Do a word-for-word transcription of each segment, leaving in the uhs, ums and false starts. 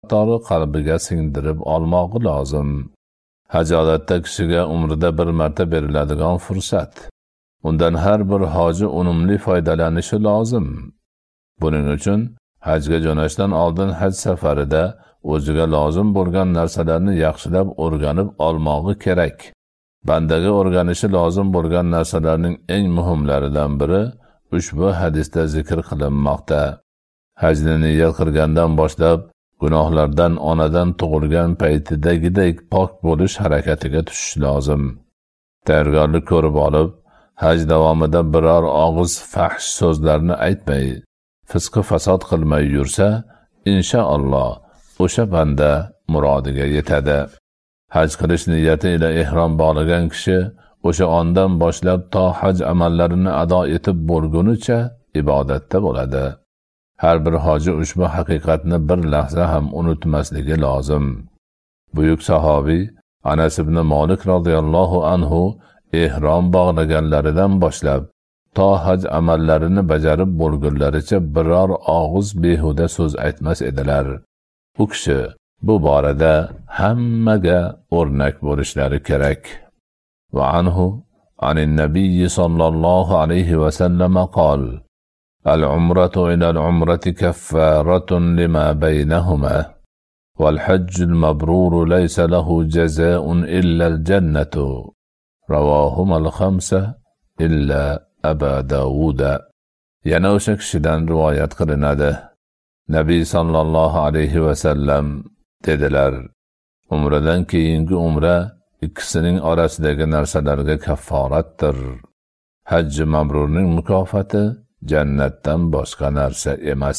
miqdori qalbiga singdirib olmoq lozim. Haj odatda kishiga umrida bir marta beriladigan fursat. Undan har bir hoji unumli foydalanishi lozim. Buning uchun hajga jo'nashdan oldin haj safarida o'ziga lozim bo'lgan narsalarni yaxshilab o'rganib olmoqi kerak. Bandaga o'rganishi lozim bo'lgan narsalarning eng muhimlaridan biri ushbu hadisda zikr qilinmoqda. Hajni niyat qilgandan boshlab gunohlardan onadan tug'ilgan paytidagidek pok bo'lish harakatiga tushish lozim. Tayyorgarlik ko'rib olib, haj davomida biror og'iz fahsh so'zlarni aytmay, fisqi fasod qilmay yursa, inshaalloh o'sha banda murodiga yetadi. Haj qilish niyati ila ihrom bog'lagan kishi o'sha ondan boshlab to haj amallarini ado etib bo'lgunicha ibodatda bo'ladi. Har bir hoji ushbu haqiqatni bir lahza ham unutmasligi lozim. Buyuk sahobiy Anas ibn Malik radhiyallohu anhu ihrom bog'laganlaridan boshlab to haj amallarini bajarib bo'lgunlaricha biror og'iz behuda so'z aytmas edilar. U kishi bu borada hammaga o'rnak bo'lishlari kerak. Va anhu anin nabiy sallallohu alayhi va sallam qol: al-umratu ila al-umrati kaffaratun lima baynahuma wal hajjul mabrur laysa lahu jazaa'un illa al-jannatu. Ravahuma al-khamsa illa Abu Dawud. Yana o'sha kishidan rivoyat qilinadi. Nabiy sallallohu alayhi va sallam dedilar: umradan keyingi umra ikkisining orasidagi narsalarga kafforatdir. Hajj mabrurning mukofoti jannatdan boshqa narsa emas.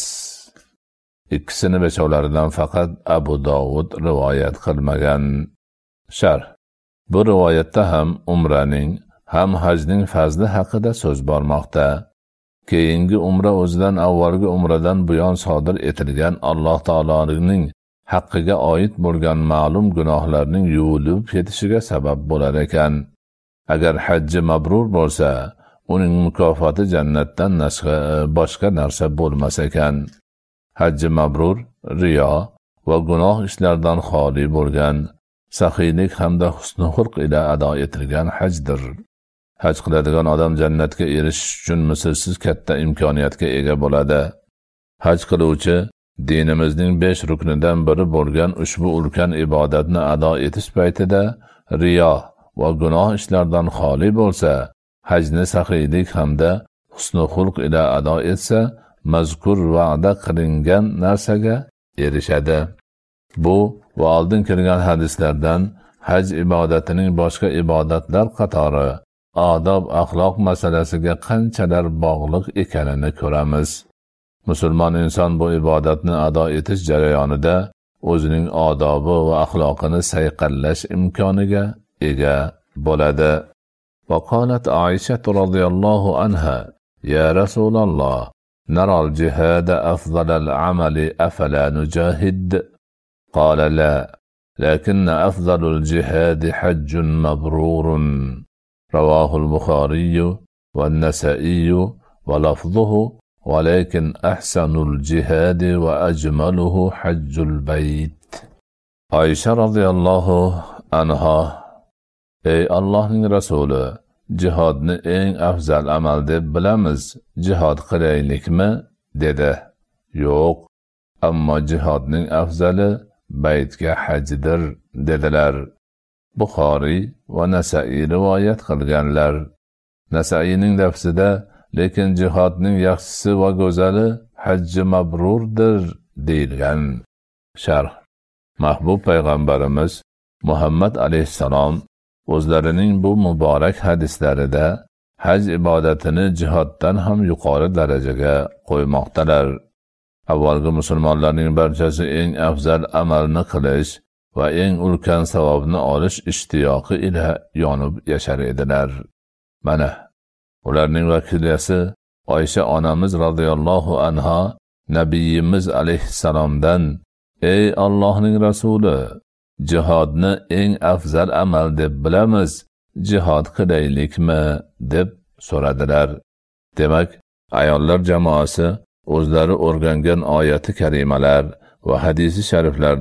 Ikkisini beshovlaridan faqat Abu Dovud rivoyat qilmagan. Sharh: bu rivoyatda ham umraning ham hajning fazli haqida so'z bormoqda. Keyingi umra o'zidan avvalgi umradan buyon sodir etilgan Alloh taoloning haqqiga oid bo'lgan ma'lum gunohlarning yuvilib ketishiga sabab bo'lar ekan. Agar hajji mabrur bo'lsa, uning mukofoti jannatdan boshqa narsa bo'lmas ekan. Hajji mabrur riyo va gunoh ishlardan xoli bo'lgan, saxiylik hamda husn xulq ila ado etilgan hajdir. Haj qiladigan odam jannatga erishish uchun mislsiz katta imkoniyatga ega bo'ladi. Haj qiluvchi dinimizning besh ruknidan biri bo'lgan ushbu ulkan ibodatni ado etish paytida riyo va gunoh ishlardan xoli bo'lsa, hajni saxiylik hamda husn xulq ila ado etsa, mazkur va'da qilingan narsaga erishadi. Bu va oldin kelgan hadislardan haj ibodatining boshqa ibodatlar qatori odob axloq masalasiga qanchalar bog'liq ekanini ko'ramiz. Musulmon inson bu ibodatni ado etish jarayonida o'zining odobi va axloqini sayqallash imkoniga ega bo'ladi. Va qalat Aisha radhiyallohu anha: ya Rasululloh, nara al-jihad afdal al-amali afala nujahid? Qala la, lakin afdal al-jihad hajjun mabrurun. Rawahu al-Bukhari wa an-Nasa'i wa lafdhuhu ولكن أحسن الجهاد وأجمله حج البيت. Aisha radhiyallohu anha: ey Allohning rasuli, jihodni eng afzal amal deb bilamiz, jihod qilaylikmi? dedi. Yo'q, ammo jihodning afzali baytga hajdir dedilar. Buxoriy va Nasa'iy rivoyat qilganlar. Nasaiyning lafzida lekin jihodning yaxshisi va go'zali hajji mabrurdir deyilgan. Sharh: Mahbub payg'ambarimiz Muhammad alayhissalom o'zlarining bu muborak hadislarida haj ibodatini jihoddan ham yuqori darajaga qo'ymoqdalar. Avvalgi musulmonlarning barchasi eng afzal amalni qilish va eng ulkan savobni olish ishtiyoqi ila yonib yashar edilar. Mana ularning vakilasi Oysha onamiz radhiyallohu anha Nabiyimiz alayhissalomdan: ey Allohning rasuli, jihodni eng afzal amal deb bilamiz, jihod qilaylikmi? deb so'radilar. Demak, ayollar jamoasi o'zlari o'rgangan oyati karimalar va hadisi shariflarda